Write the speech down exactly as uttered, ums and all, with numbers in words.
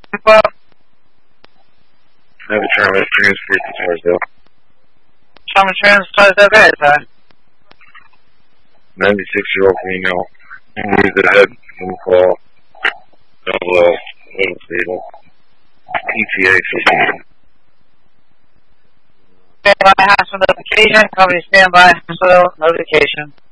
Well, I have a trauma transfer to Tarsdale. trauma transfer to bed, sir. ninety-six-year-old female. Injuries to the head from fall. Double L. Little fatal. E T A fifteen. Stand by hospital notification. Company stand by hospital notification.